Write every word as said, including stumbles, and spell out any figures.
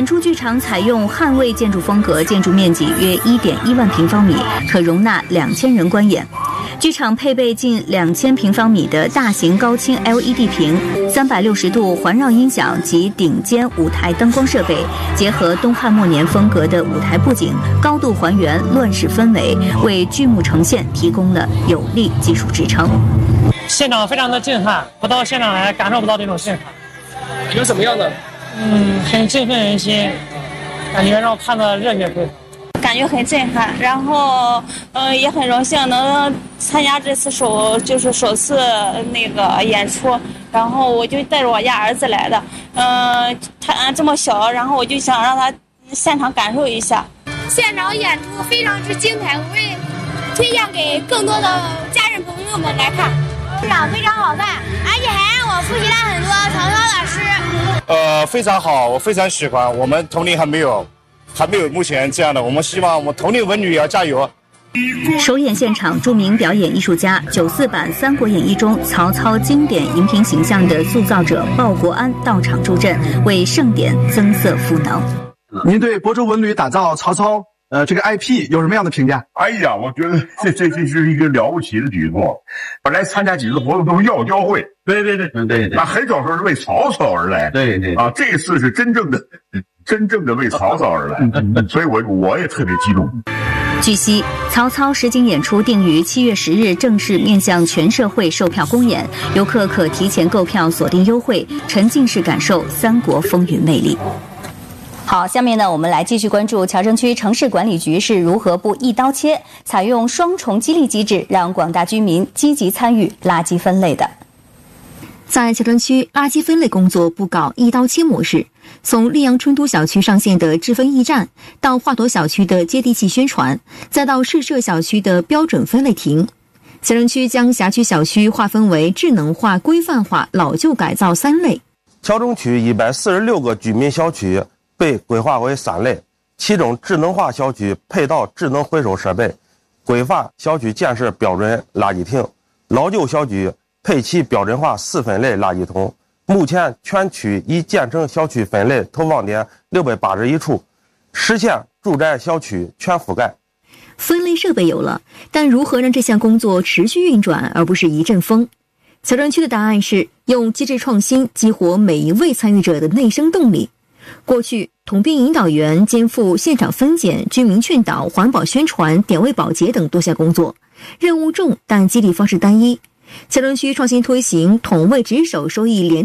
出剧场采用汉魏建筑风格，建筑面积约 一点一万平方米，可容纳两千人观演。剧场配备近两千平方米的大型高清 L E D 屏、三百六十度环绕音响及顶尖舞台灯光设备，结合东汉末年风格的舞台布景，高度还原乱世氛围，为剧目呈现提供了有力技术支撑。 现场非常的震撼，不到现场来感受不到这种震撼。 觉得怎么样呢？ 嗯，很振奋人心，感觉让我看得热血沸腾。 感觉很震撼，然后，呃，也很荣幸能参加这次首就是首次那个演出，然后我就带着我家儿子来的，嗯、呃，他这么小，然后我就想让他现场感受一下。 现场演出非常之精彩，我会推荐给更多的家人朋友们来看。剧场非常好看，而且还让我复习了很多曹操的诗。 呃，非常好，我非常喜欢。我们铜陵还没有。还没有目前这样的，我们希望我们铜陵文旅也要加油。 首演现场，著名表演艺术家九四版《三国演义》中曹操经典荧屏形象的塑造者鲍国安到场助阵，为盛典增色赋能。 您对亳州文旅打造曹操呃这个 I P 有什么样的评价？ 哎呀，我觉得这这这是一个了不起的举措。本来参加几次活动都是要交会， 对对对对对， 那很少说是为曹操而来， 对对啊，这次是真正的。真正的为曹操而来，所以我我也特别激动。 据悉，曹操实景演出定于七月十日正式面向全社会售票公演，游客可提前购票锁定优惠，沉浸式感受三国风云魅力。好，下面呢，我们来继续关注桥城区城市管理局是如何不一刀切，采用双重激励机制，让广大居民积极参与垃圾分类的。 在桥城区，垃圾分类工作不搞一刀切模式。从溧阳春都小区上线的智分驿站，到华佗小区的接地气宣传，再到市社小区的标准分类亭，桥城区将辖区小区划分为智能化、规范化、老旧改造三类。 桥城区一百四十六个居民小区被规划为三类，其中智能化小区配套智能回收设备，规范小区建设标准垃圾亭，老旧小区配齐标准化四分类垃圾桶。目前全区已建成小区分类投放点六百八十一处，实现住宅小区全覆盖。 分类设备有了，但如何让这项工作持续运转，而不是一阵风？桥城区的答案是用机制创新激活每一位参与者的内生动力。过去，统编引导员肩负现场分拣、居民劝导、环保宣传、点位保洁等多项工作，任务重，但激励方式单一。桥城区创新推行统位值守收益联